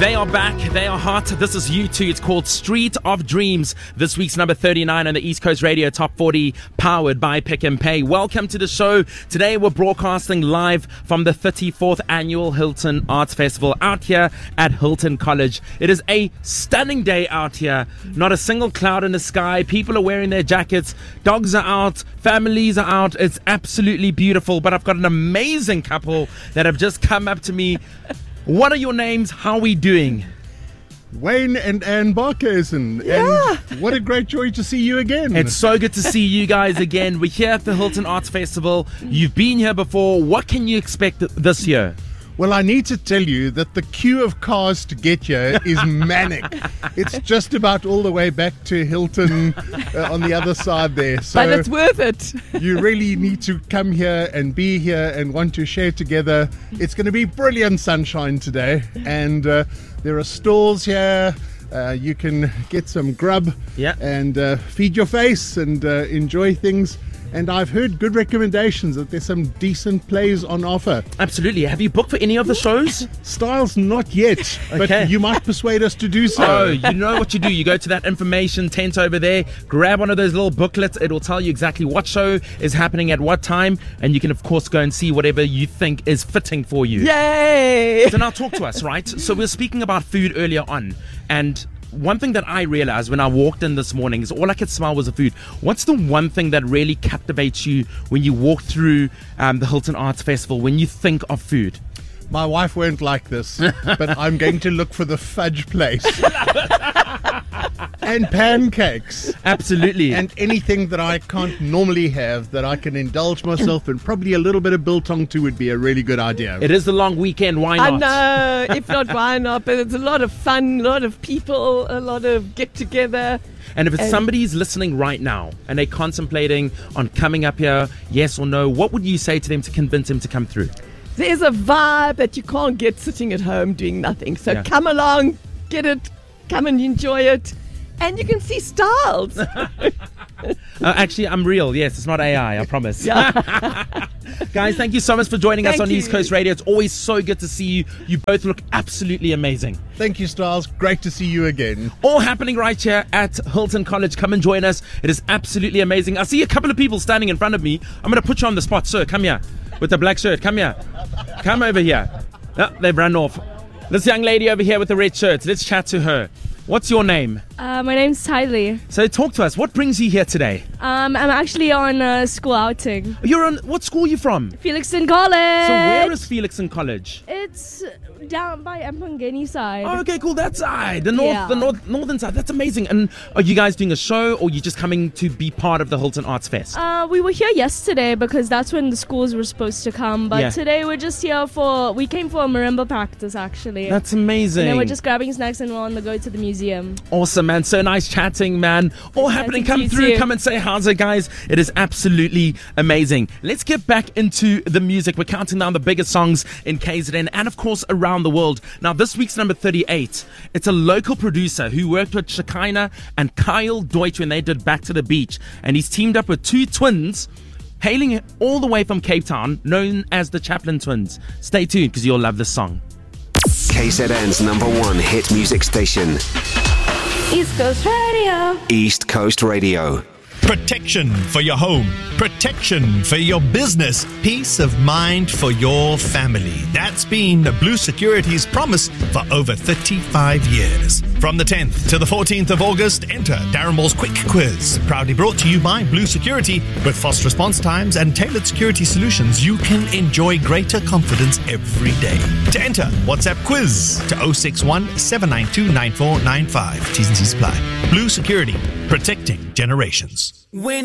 They are back. They are hot. This is U2. It's called Street of Dreams. This week's number 39 on the East Coast Radio Top 40, powered by Pick and Pay. Welcome to the show. Today we're broadcasting live from the 34th Annual Hilton Arts Festival out here at Hilton College. It is a stunning day out here. Not a single cloud in the sky. People are wearing their jackets. Dogs are out. Families are out. It's absolutely beautiful. But I've got an amazing couple that have just come up to me. What are your names? How are we doing? Wayne and Anne Barkhuizen. Yeah. And what a great joy to see you again. It's so good to see you guys again. We're here at the Hilton Arts Festival. You've been here before. What can you expect this year? Well, I need to tell you that the queue of cars to get here is manic. It's just about all the way back to Hilton on the other side there. So but it's worth it. You really need to come here and be here and want to share together. It's going to be brilliant sunshine today. And there are stalls here. You can get some grub and feed your face and enjoy things. And I've heard good recommendations that there's some decent plays on offer. Absolutely. Have you booked for any of the shows? Styles, not yet. But you might persuade us to do so. Oh, you know what you do. You go to that information tent over there, grab one of those little booklets. It will tell you exactly what show is happening at what time. And you can, of course, go and see whatever you think is fitting for you. Yay! So now talk to us, right? So we were speaking about food earlier on. And one thing that I realized when I walked in this morning is all I could smell was the food. What's the one thing that really captivates you when you walk through the Hilton Arts Festival, when you think of food? My wife won't like this, but I'm going to look for the fudge place. And pancakes. Absolutely. And anything that I can't normally have that I can indulge myself in. Probably a little bit of biltong too would be a really good idea. It is the long weekend. Why not? I know. If not, why not? But it's a lot of fun, a lot of people, a lot of get together. And if somebody's listening right now and they're contemplating on coming up here, yes or no, what would you say to them to convince them to come through? There's a vibe that you can't get sitting at home doing nothing. So come along, get it, come and enjoy it. And you can see Styles. Actually, I'm real. Yes, it's not AI, I promise. Guys, thank you so much for joining us on East Coast Radio. It's always so good to see you. You both look absolutely amazing. Thank you, Styles. Great to see you again. All happening right here at Hilton College. Come and join us. It is absolutely amazing. I see a couple of people standing in front of me. I'm going to put you on the spot. Sir, come here. With the black shirt. Come here. Come over here. Oh, they've run off. This young lady over here with the red shirt. Let's chat to her. What's your name? My name's Tylee. So talk to us. What brings you here today? I'm actually on a school outing. You're on, what school are you from? Felixton College. So where is Felixton College? It's down by Empangeni side. Oh, okay, cool. That side. The northern side. That's amazing. And are you guys doing a show or are you just coming to be part of the Hilton Arts Fest? We were here yesterday because that's when the schools were supposed to come. But today we're just here we came for a marimba practice actually. That's amazing. And then we're just grabbing snacks and we're on the go to the museum. Awesome, man. So nice chatting, man. All happening. Come through. Too. Come and say how's it, guys. It is absolutely amazing. Let's get back into the music. We're counting down the biggest songs in KZN and, of course, around the world. Now, this week's number 38, it's a local producer who worked with Shekinah and Kyle Deutsch when they did Back to the Beach. And he's teamed up with two twins hailing all the way from Cape Town, known as the Chaplin Twins. Stay tuned because you'll love this song. KZN's #1 hit music station. East Coast Radio. East Coast Radio. Protection for your home. Protection for your business. Peace of mind for your family. That's been Blue Security's promise for over 35 years. From the 10th to the 14th of August, enter Darren Ball's Quick Quiz. Proudly brought to you by Blue Security. With fast response times and tailored security solutions, you can enjoy greater confidence every day. To enter, WhatsApp quiz to 061 792 9495. T's and C's apply. Blue Security. Protecting generations.